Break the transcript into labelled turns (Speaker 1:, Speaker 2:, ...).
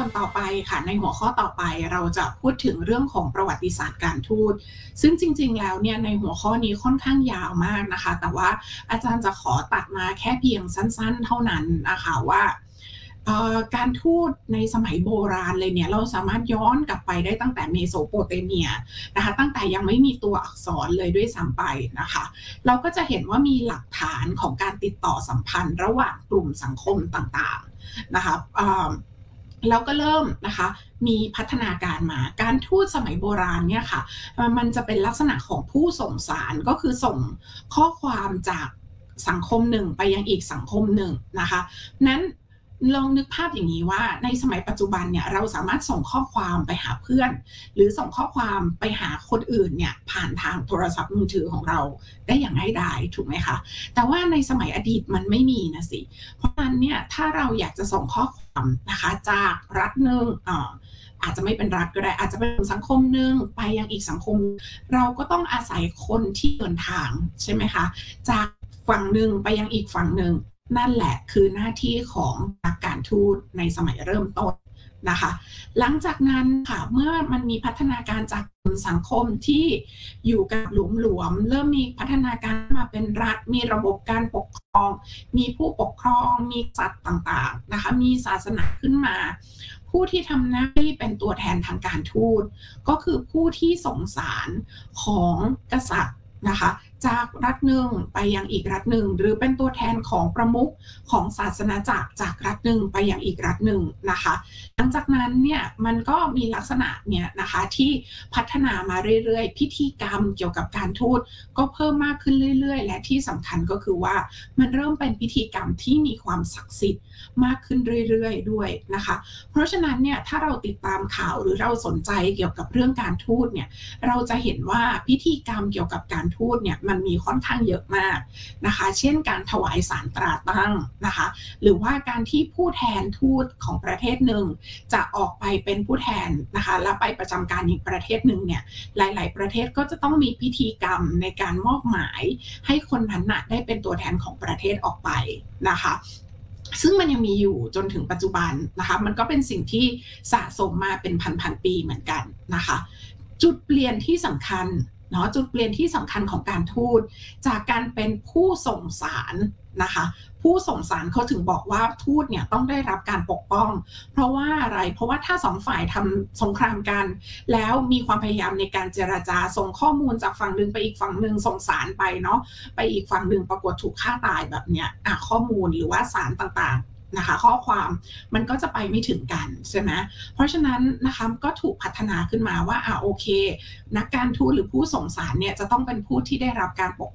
Speaker 1: วนต่อไปค่ะในหัวข้อต่อไปเราจะพูดถึงเรื่องของประวัติศาสตร์การทูตซึ่งจริงๆแล้วเนี่ยในหัวข้อนี้ค่อนข้างยาวมากนะคะแต่ว่าอาจารย์จะขอตัดมาแค่เพียงสั้นๆเท่านั้นนะคะว่าการทูตในสมัยโบราณเลยเนี่ยเราสามารถย้อนกลับไปได้ตั้งแต่เมโสโปเตเมียนะคะตั้งแต่ยังไม่มีตัวอักษรเลยด้วยซ้ำไปนะคะเราก็จะเห็นว่ามีหลักฐานของการติดต่อสัมพันธ์ระหว่างกลุ่มสังคมต่างๆนะคะแล้วก็เริ่มนะคะมีพัฒนาการมาการทูตสมัยโบราณเนี่ยค่ะมันจะเป็นลักษณะของผู้ส่งสารก็คือส่งข้อความจากสังคมหนึ่งไปยังอีกสังคมหนึ่งนะคะนั้นลองนึกภาพอย่างนี้ว่าในสมัยปัจจุบันเนี่ยเราสามารถส่งข้อความไปหาเพื่อนหรือส่งข้อความไปหาคนอื่นเนี่ยผ่านทางโทรศัพท์มือถือของเราได้อย่างง่ายดายถูกไหมคะแต่ว่าในสมัยอดีตมันไม่มีนะสิเพราะฉะนั้นเนี่ยถ้าเราอยากจะส่งข้อความนะคะจากรัฐหนึ่งอาจจะไม่เป็นรัฐก็ได้อาจจะเป็นสังคมหนึ่งไปยังอีกสังคมเราก็ต้องอาศัยคนที่เดินทางใช่ไหมคะจากฝั่งหนึ่งไปยังอีกฝั่งหนึ่งนั่นแหละคือหน้าที่ของนักการทูตในสมัยเริ่มต้นนะคะหลังจากนั้นค่ะเมื่อมันมีพัฒนาการจากสังคมที่อยู่กับหลวมๆเริ่มมีพัฒนาการมาเป็นรัฐมีระบบการปกครองมีผู้ปกครองมีสัตว์ต่างๆนะคะมีศาสนาขึ้นมาผู้ที่ทำหน้าที่เป็นตัวแทนทางการทูตก็คือผู้ที่ส่งสารของกษัตริย์นะคะจากรัฐหนึ่งไปยังอีกรัฐหนึ่งหรือเป็นตัวแทนของประมุขของศาสนาจักรจากรัฐหนึ่งไปยังอีกรัฐหนึ่งนะคะหลังจากนั้นเนี่ยมันก็มีลักษณะเนี่ยนะคะที่พัฒนามาเรื่อยๆพิธีกรรมเกี่ยวกับการทูตก็เพิ่มมากขึ้นเรื่อยๆและที่สำคัญก็คือว่ามันเริ่มเป็นพิธีกรรมที่มีความศักดิ์สิทธิ์มากขึ้นเรื่อยๆด้วยนะคะเพราะฉะนั้นเนี่ยถ้าเราติดตามข่าวหรือเราสนใจเกี่ยวกับเรื่องการทูตเนี่ยเราจะเห็นว่าพิธีกรรมเกี่ยวกับการทูตเนี่ยมันมีค่อนข้างเยอะมากนะคะเช่นการถวายสารตราตั้งนะคะหรือว่าการที่ผู้แทนทูตของประเทศหนึ่งจะออกไปเป็นผู้แทนนะคะแล้วไปประจำการอีกประเทศหนึ่งเนี่ยหลายๆประเทศก็จะต้องมีพิธีกรรมในการมอบหมายให้คนนั้นน่ะได้เป็นตัวแทนของประเทศออกไปนะคะซึ่งมันยังมีอยู่จนถึงปัจจุบันนะคะมันก็เป็นสิ่งที่สะสมมาเป็นพันๆปีเหมือนกันนะคะจุดเปลี่ยนที่สำคัญเนาะจุดเปลี่ยนที่สำคัญของการทูตจากการเป็นผู้ส่งสารนะคะผู้ส่งสารเขาถึงบอกว่าทูตเนี่ยต้องได้รับการปกป้องเพราะว่าอะไรเพราะว่าถ้าสองฝ่ายทำสงครามกันแล้วมีความพยายามในการเจรจาส่งข้อมูลจากฝั่งหนึ่งไปอีกฝั่งหนึ่งส่งสารไปเนาะไปอีกฝั่งหนึ่งปรากฏถูกฆ่าตายแบบเนี้ยข้อมูลหรือว่าสารต่างๆนะคะข้อความมันก็จะไปไม่ถึงกันใช่ไหมเพราะฉะนั้นนะคะก็ถูกพัฒนาขึ้นมาว่าโอเคนักการทูตหรือผู้ส่งสารเนี่ยจะต้องเป็นผู้ที่ได้รับการปก